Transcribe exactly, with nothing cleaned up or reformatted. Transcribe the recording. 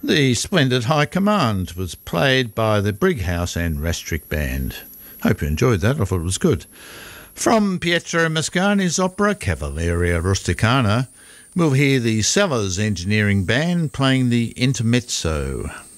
The splendid High Command was played by the Brighouse and Rastrick Band. Hope you enjoyed that. I thought it was good. From Pietro Mascagni's opera Cavalleria Rusticana, we'll hear the Sellers Engineering Band playing the Intermezzo.